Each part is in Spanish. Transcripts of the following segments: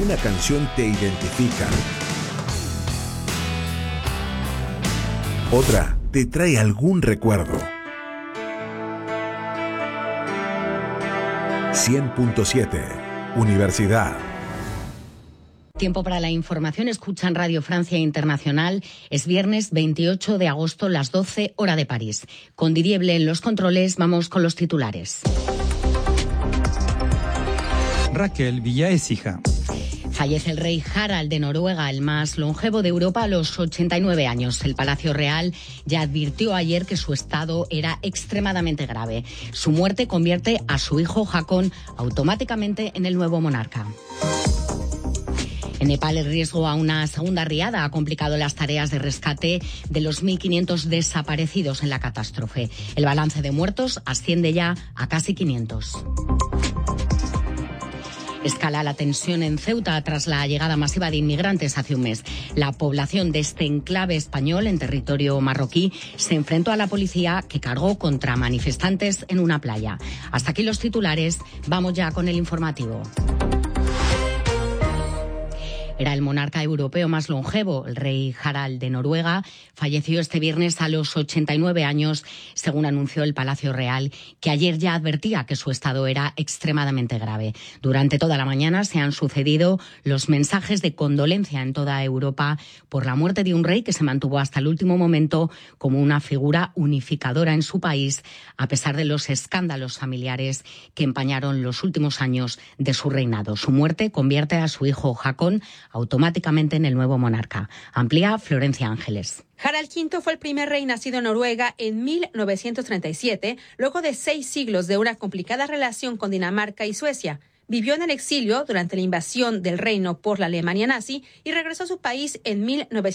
Una canción te identifica. Otra te trae algún recuerdo. 100.7 Universidad. Tiempo para la información. Escuchan Radio Francia Internacional. Es viernes 28 de agosto, las 12, hora de París. Con Didier Blé en los controles, vamos con los titulares. Raquel Villaécija. Fallece el rey Harald de Noruega, el más longevo de Europa, a los 89 años. El Palacio Real ya advirtió ayer que su estado era extremadamente grave. Su muerte convierte a su hijo Haakon automáticamente en el nuevo monarca. En Nepal, el riesgo a una segunda riada ha complicado las tareas de rescate de los 1.500 desaparecidos en la catástrofe. El balance de muertos asciende ya a casi 500. Escala la tensión en Ceuta tras la llegada masiva de inmigrantes hace un mes. La población de este enclave español en territorio marroquí se enfrentó a la policía, que cargó contra manifestantes en una playa. Hasta aquí los titulares. Vamos ya con el informativo. Era el monarca europeo más longevo, el rey Harald de Noruega. Falleció este viernes a los 89 años, según anunció el Palacio Real, que ayer ya advertía que su estado era extremadamente grave. Durante toda la mañana se han sucedido los mensajes de condolencia en toda Europa por la muerte de un rey que se mantuvo hasta el último momento como una figura unificadora en su país, a pesar de los escándalos familiares que empañaron los últimos años de su reinado. Su muerte convierte a su hijo Haakon automáticamente en el nuevo monarca. Amplía Florencia Ángeles. Harald V fue el primer rey nacido en Noruega en 1937, luego de 6 siglos de una complicada relación con Dinamarca y Suecia. Vivió en el exilio durante la invasión del reino por la Alemania nazi y regresó a su país en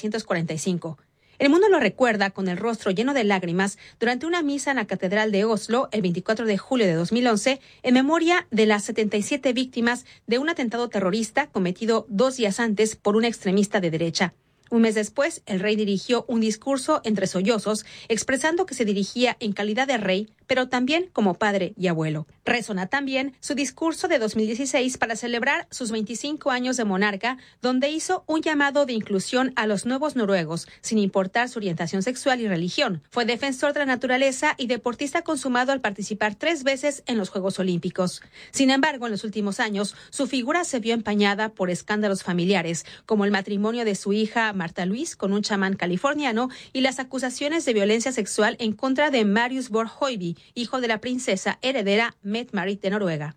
1945. El mundo lo recuerda con el rostro lleno de lágrimas durante una misa en la Catedral de Oslo el 24 de julio de 2011 en memoria de las 77 víctimas de un atentado terrorista cometido 2 días antes por un extremista de derecha. Un mes después, el rey dirigió un discurso entre sollozos, expresando que se dirigía en calidad de rey, pero también como padre y abuelo. Resona también su discurso de 2016 para celebrar sus 25 años de monarca, donde hizo un llamado de inclusión a los nuevos noruegos, sin importar su orientación sexual y religión. Fue defensor de la naturaleza y deportista consumado al participar 3 veces en los Juegos Olímpicos. Sin embargo, en los últimos años, su figura se vio empañada por escándalos familiares, como el matrimonio de su hija Marta Luis con un chamán californiano y las acusaciones de violencia sexual en contra de Marius Borg-Høiby, hijo de la princesa heredera Mette-Marit de Noruega.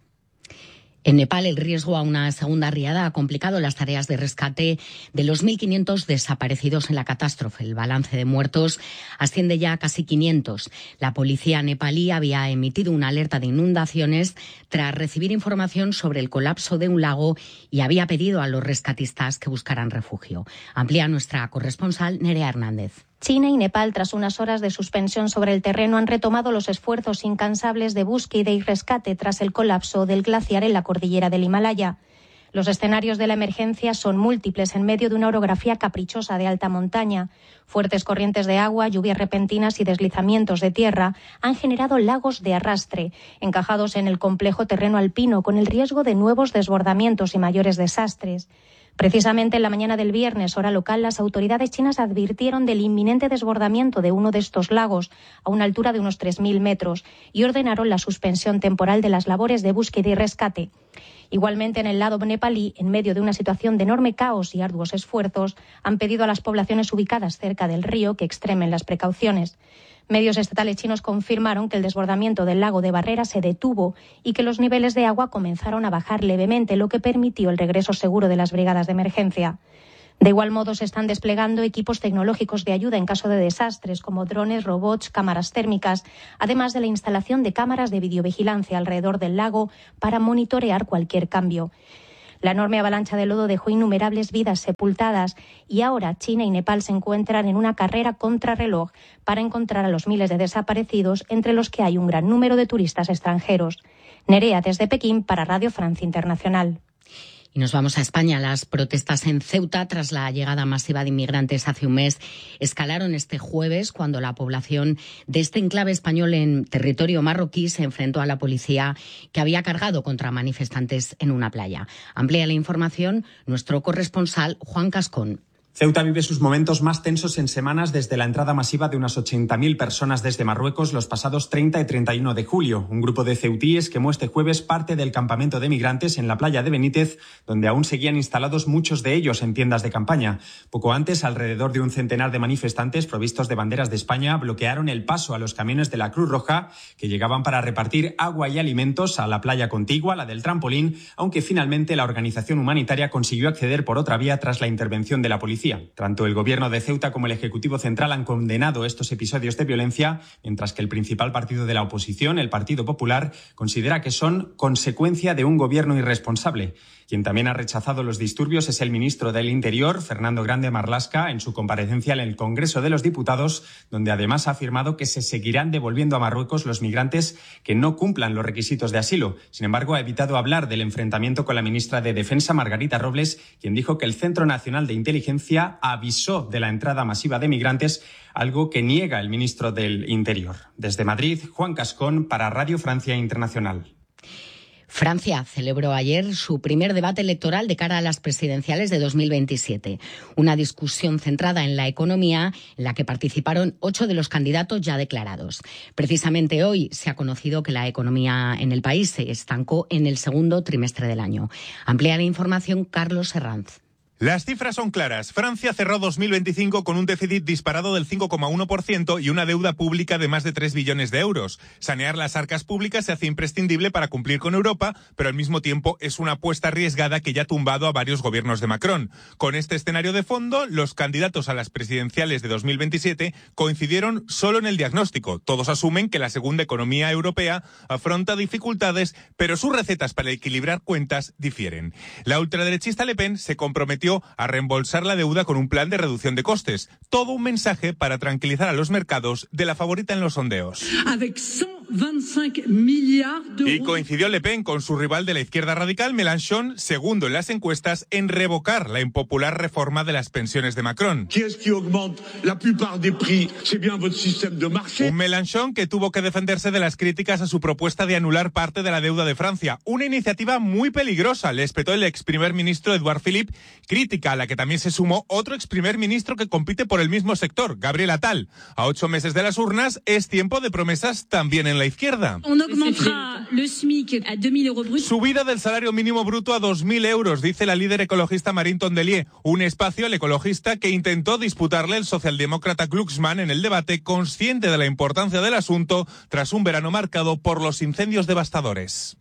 En Nepal, el riesgo a una segunda riada ha complicado las tareas de rescate de los 1.500 desaparecidos en la catástrofe. El balance de muertos asciende ya a casi 500. La policía nepalí había emitido una alerta de inundaciones tras recibir información sobre el colapso de un lago y había pedido a los rescatistas que buscaran refugio. Amplía nuestra corresponsal Nerea Hernández. China y Nepal, tras unas horas de suspensión sobre el terreno, han retomado los esfuerzos incansables de búsqueda y rescate tras el colapso del glaciar en la cordillera del Himalaya. Los escenarios de la emergencia son múltiples en medio de una orografía caprichosa de alta montaña. Fuertes corrientes de agua, lluvias repentinas y deslizamientos de tierra han generado lagos de arrastre, encajados en el complejo terreno alpino, con el riesgo de nuevos desbordamientos y mayores desastres. Precisamente en la mañana del viernes, hora local, las autoridades chinas advirtieron del inminente desbordamiento de uno de estos lagos a una altura de unos 3.000 metros y ordenaron la suspensión temporal de las labores de búsqueda y rescate. Igualmente, en el lado nepalí, en medio de una situación de enorme caos y arduos esfuerzos, han pedido a las poblaciones ubicadas cerca del río que extremen las precauciones. Medios estatales chinos confirmaron que el desbordamiento del lago de Barrera se detuvo y que los niveles de agua comenzaron a bajar levemente, lo que permitió el regreso seguro de las brigadas de emergencia. De igual modo, se están desplegando equipos tecnológicos de ayuda en caso de desastres, como drones, robots, cámaras térmicas, además de la instalación de cámaras de videovigilancia alrededor del lago para monitorear cualquier cambio. La enorme avalancha de lodo dejó innumerables vidas sepultadas y ahora China y Nepal se encuentran en una carrera contrarreloj para encontrar a los miles de desaparecidos, entre los que hay un gran número de turistas extranjeros. Nerea, desde Pekín, para Radio Francia Internacional. Y nos vamos a España. Las protestas en Ceuta, tras la llegada masiva de inmigrantes hace un mes, escalaron este jueves cuando la población de este enclave español en territorio marroquí se enfrentó a la policía, que había cargado contra manifestantes en una playa. Amplía la información nuestro corresponsal Juan Cascón. Ceuta vive sus momentos más tensos en semanas desde la entrada masiva de unas 80.000 personas desde Marruecos los pasados 30 y 31 de julio. Un grupo de ceutíes quemó este jueves parte del campamento de migrantes en la playa de Benítez, donde aún seguían instalados muchos de ellos en tiendas de campaña. Poco antes, alrededor de un centenar de manifestantes provistos de banderas de España bloquearon el paso a los camiones de la Cruz Roja que llegaban para repartir agua y alimentos a la playa contigua, la del Trampolín, aunque finalmente la organización humanitaria consiguió acceder por otra vía tras la intervención de la policía. Tanto el gobierno de Ceuta como el Ejecutivo Central han condenado estos episodios de violencia, mientras que el principal partido de la oposición, el Partido Popular, considera que son consecuencia de un gobierno irresponsable. Quien también ha rechazado los disturbios es el ministro del Interior, Fernando Grande Marlaska, en su comparecencia en el Congreso de los Diputados, donde además ha afirmado que se seguirán devolviendo a Marruecos los migrantes que no cumplan los requisitos de asilo. Sin embargo, ha evitado hablar del enfrentamiento con la ministra de Defensa, Margarita Robles, quien dijo que el Centro Nacional de Inteligencia avisó de la entrada masiva de migrantes, algo que niega el ministro del Interior. Desde Madrid, Juan Cascón para Radio Francia Internacional. Francia celebró ayer su primer debate electoral de cara a las presidenciales de 2027. Una discusión centrada en la economía en la que participaron 8 de los candidatos ya declarados. Precisamente hoy se ha conocido que la economía en el país se estancó en el segundo trimestre del año. Amplía la información Carlos Herranz. Las cifras son claras. Francia cerró 2025 con un déficit disparado del 5,1% y una deuda pública de más de 3 billones de euros. Sanear las arcas públicas se hace imprescindible para cumplir con Europa, pero al mismo tiempo es una apuesta arriesgada que ya ha tumbado a varios gobiernos de Macron. Con este escenario de fondo, los candidatos a las presidenciales de 2027 coincidieron solo en el diagnóstico. Todos asumen que la segunda economía europea afronta dificultades, pero sus recetas para equilibrar cuentas difieren. La ultraderechista Le Pen se comprometió a reembolsar la deuda con un plan de reducción de costes. Todo un mensaje para tranquilizar a los mercados de la favorita en los sondeos. Y coincidió Le Pen con su rival de la izquierda radical, Mélenchon, segundo en las encuestas, en revocar la impopular reforma de las pensiones de Macron. Un Mélenchon que tuvo que defenderse de las críticas a su propuesta de anular parte de la deuda de Francia. Una iniciativa muy peligrosa, le espetó el ex primer ministro Edouard Philippe, crítica a la que también se sumó otro ex primer ministro que compite por el mismo sector, Gabriel Attal. A 8 meses de las urnas es tiempo de promesas también en la izquierda. Subida del salario mínimo bruto a 2.000 euros, dice la líder ecologista Marine Tondelier, un espacio al ecologista que intentó disputarle el socialdemócrata Glucksmann en el debate, consciente de la importancia del asunto tras un verano marcado por los incendios devastadores.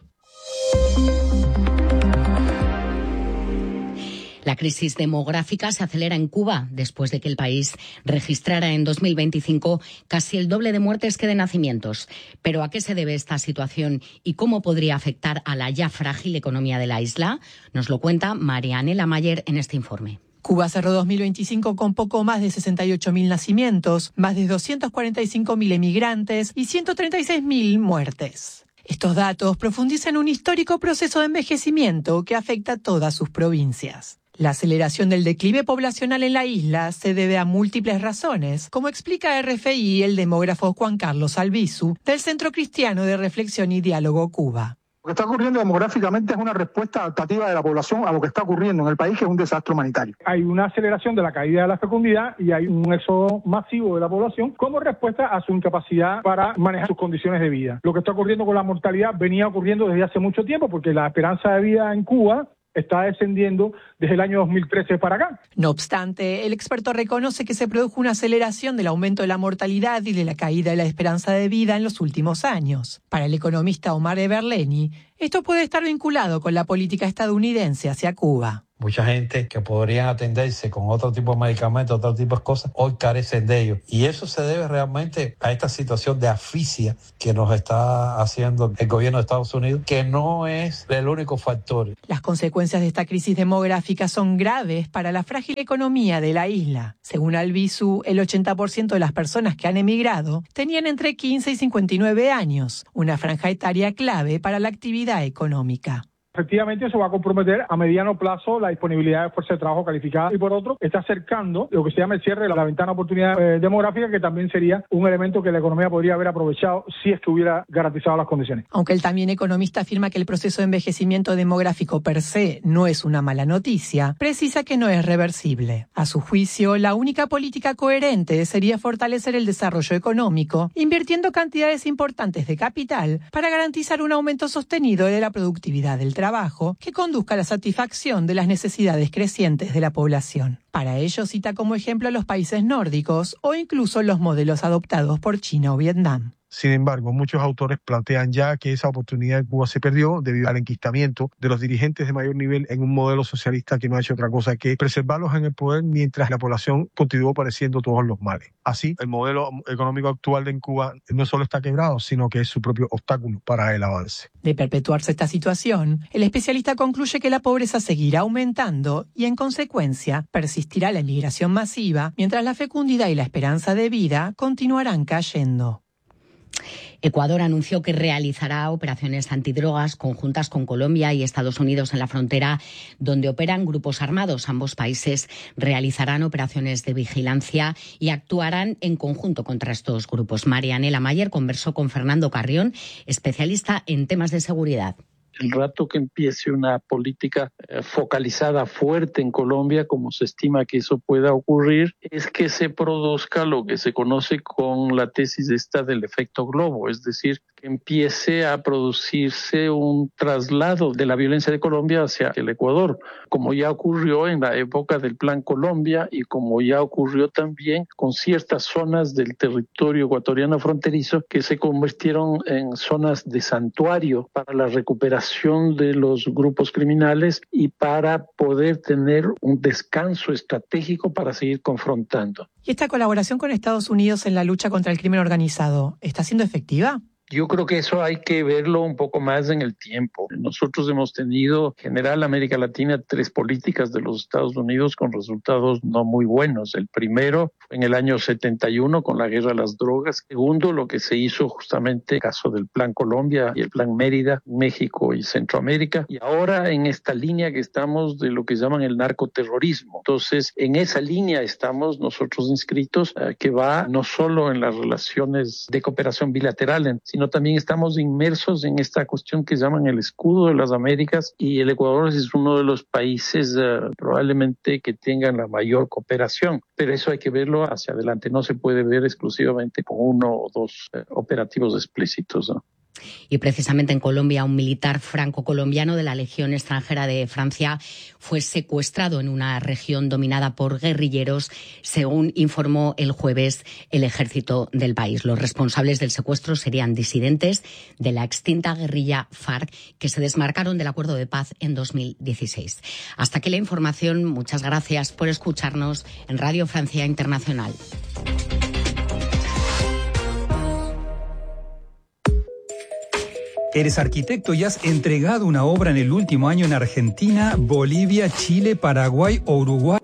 La crisis demográfica se acelera en Cuba después de que el país registrara en 2025 casi el doble de muertes que de nacimientos. Pero ¿a qué se debe esta situación y cómo podría afectar a la ya frágil economía de la isla? Nos lo cuenta Marianela Mayer en este informe. Cuba cerró 2025 con poco más de 68.000 nacimientos, más de 245.000 emigrantes y 136.000 muertes. Estos datos profundizan un histórico proceso de envejecimiento que afecta a todas sus provincias. La aceleración del declive poblacional en la isla se debe a múltiples razones, como explica RFI el demógrafo Juan Carlos Albizu, del Centro Cristiano de Reflexión y Diálogo Cuba. Lo que está ocurriendo demográficamente es una respuesta adaptativa de la población a lo que está ocurriendo en el país, que es un desastre humanitario. Hay una aceleración de la caída de la fecundidad y hay un éxodo masivo de la población como respuesta a su incapacidad para manejar sus condiciones de vida. Lo que está ocurriendo con la mortalidad venía ocurriendo desde hace mucho tiempo, porque la esperanza de vida en Cuba está descendiendo desde el año 2013 para acá. No obstante, el experto reconoce que se produjo una aceleración del aumento de la mortalidad y de la caída de la esperanza de vida en los últimos años. Para el economista Omar Eberleni, esto puede estar vinculado con la política estadounidense hacia Cuba. Mucha gente que podrían atenderse con otro tipo de medicamentos, otro tipo de cosas, hoy carecen de ellos. Y eso se debe realmente a esta situación de asfixia que nos está haciendo el gobierno de Estados Unidos, que no es el único factor. Las consecuencias de esta crisis demográfica son graves para la frágil economía de la isla. Según Albizu, el 80% de las personas que han emigrado tenían entre 15 y 59 años, una franja etaria clave para la actividad económica. Efectivamente, eso va a comprometer a mediano plazo la disponibilidad de fuerza de trabajo calificada y por otro, está acercando lo que se llama el cierre de la ventana de oportunidad demográfica, que también sería un elemento que la economía podría haber aprovechado si es que hubiera garantizado las condiciones. Aunque el también economista afirma que el proceso de envejecimiento demográfico per se no es una mala noticia, precisa que no es reversible. A su juicio, la única política coherente sería fortalecer el desarrollo económico, invirtiendo cantidades importantes de capital para garantizar un aumento sostenido de la productividad del trabajo que conduzca a la satisfacción de las necesidades crecientes de la población. Para ello cita como ejemplo a los países nórdicos o incluso los modelos adoptados por China o Vietnam. Sin embargo, muchos autores plantean ya que esa oportunidad en Cuba se perdió debido al enquistamiento de los dirigentes de mayor nivel en un modelo socialista que no ha hecho otra cosa que preservarlos en el poder mientras la población continuó padeciendo todos los males. Así, el modelo económico actual en Cuba no solo está quebrado, sino que es su propio obstáculo para el avance. De perpetuarse esta situación, el especialista concluye que la pobreza seguirá aumentando y, en consecuencia, persistirá la emigración masiva, mientras la fecundidad y la esperanza de vida continuarán cayendo. Ecuador anunció que realizará operaciones antidrogas conjuntas con Colombia y Estados Unidos en la frontera donde operan grupos armados. Ambos países realizarán operaciones de vigilancia y actuarán en conjunto contra estos grupos. Marianela Mayer conversó con Fernando Carrión, especialista en temas de seguridad. El rato que empiece una política focalizada fuerte en Colombia, como se estima que eso pueda ocurrir, es que se produzca lo que se conoce con la tesis esta del efecto globo, es decir, que empiece a producirse un traslado de la violencia de Colombia hacia el Ecuador, como ya ocurrió en la época del Plan Colombia y como ya ocurrió también con ciertas zonas del territorio ecuatoriano fronterizo que se convirtieron en zonas de santuario para la recuperación de los grupos criminales y para poder tener un descanso estratégico para seguir confrontando. ¿Y esta colaboración con Estados Unidos en la lucha contra el crimen organizado está siendo efectiva? Yo creo que eso hay que verlo un poco más en el tiempo. Nosotros hemos tenido, en general, América Latina, 3 políticas de los Estados Unidos con resultados no muy buenos. El primero fue en el año 71 con la guerra a las drogas. Segundo, lo que se hizo justamente en el caso del Plan Colombia y el Plan Mérida, México y Centroamérica. Y ahora en esta línea que estamos de lo que llaman el narcoterrorismo. Entonces, en esa línea estamos nosotros inscritos, que va no solo en las relaciones de cooperación bilateral, sino también estamos inmersos en esta cuestión que llaman el escudo de las Américas, y el Ecuador es uno de los países probablemente que tengan la mayor cooperación, pero eso hay que verlo hacia adelante, no se puede ver exclusivamente con 1 o 2 operativos explícitos, ¿no? Y precisamente en Colombia, un militar franco-colombiano de la Legión extranjera de Francia fue secuestrado en una región dominada por guerrilleros, según informó el jueves el ejército del país. Los responsables del secuestro serían disidentes de la extinta guerrilla FARC, que se desmarcaron del acuerdo de paz en 2016. Hasta aquí la información. Muchas gracias por escucharnos en Radio Francia Internacional. Eres arquitecto y has entregado una obra en el último año en Argentina, Bolivia, Chile, Paraguay o Uruguay.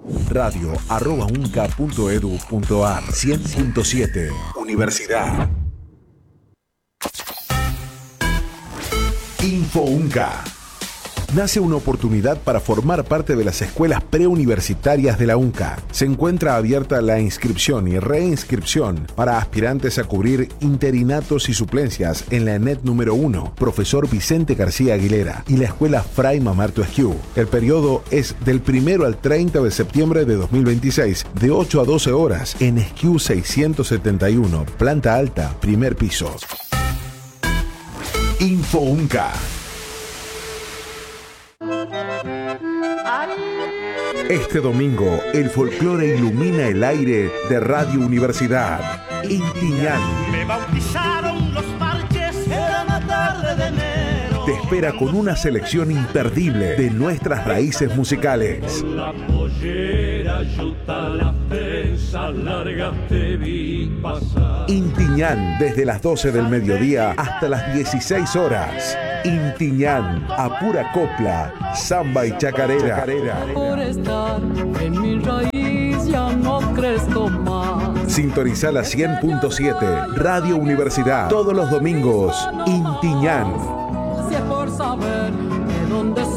radio@unca.edu.ar 100.7 Universidad. Info UNCA. Nace una oportunidad para formar parte de las escuelas preuniversitarias de la UNCA. Se encuentra abierta la inscripción y reinscripción para aspirantes a cubrir interinatos y suplencias en la ENET número 1, Profesor Vicente García Aguilera, y la Escuela Fray Mamarto Esquiú. El periodo es del 1 al 30 de septiembre de 2026, de 8 a 12 horas, en Esquiú 671, planta alta, primer piso. Info UNCA. Este domingo, el folclore ilumina el aire de Radio Universidad. Intiñán. Me bautizaron los parches, era una tarde de enero. Te espera con una selección imperdible de nuestras raíces musicales. La pollera, yuta, la prensa larga te vi pasar. Intiñán, desde las 12 del mediodía hasta las 16 horas. Intiñán, a pura copla, samba y chacarera. Por estar en mi raíz ya no crezco más. Sintoniza la 100.7, Radio Universidad, todos los domingos. Intiñán. Si es por saber de dónde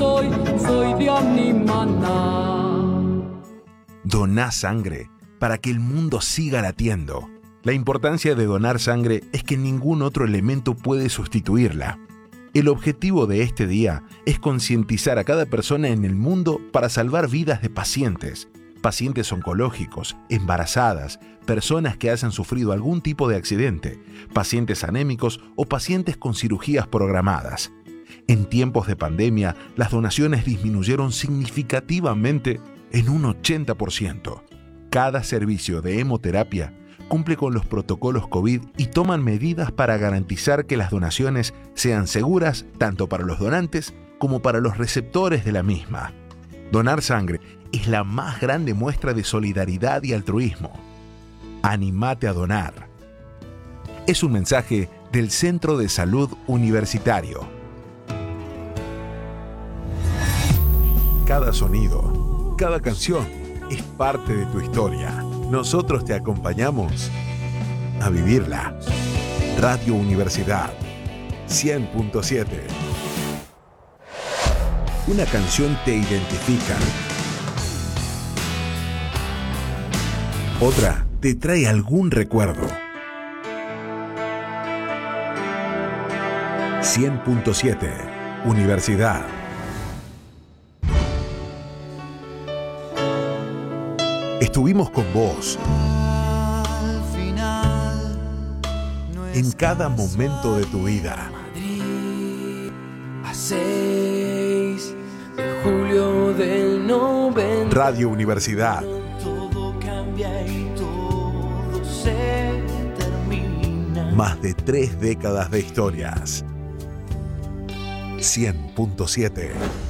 Doná sangre para que el mundo siga latiendo. La importancia de donar sangre es que ningún otro elemento puede sustituirla. El objetivo de este día es concientizar a cada persona en el mundo para salvar vidas de pacientes oncológicos, embarazadas, personas que hayan sufrido algún tipo de accidente, pacientes anémicos o pacientes con cirugías programadas. En tiempos de pandemia, las donaciones disminuyeron significativamente en un 80%. Cada servicio de hemoterapia cumple con los protocolos COVID y toman medidas para garantizar que las donaciones sean seguras tanto para los donantes como para los receptores de la misma. Donar sangre es la más grande muestra de solidaridad y altruismo. Anímate a donar. Es un mensaje del Centro de Salud Universitario. Cada sonido, cada canción es parte de tu historia. Nosotros te acompañamos a vivirla. Radio Universidad 100.7. Una canción te identifica. Otra te trae algún recuerdo. 100.7 Universidad. Estuvimos con vos en cada momento de tu vida. A 6 de julio del 90. Radio Universidad. Todo cambia y todo se termina. Más de 3 décadas de historias. 100.7